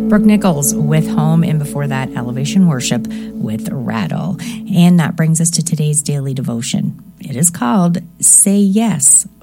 Brooke Nichols with Home, and before that, Elevation Worship with Rattle. And that brings us to today's daily devotion. It is called Say Yes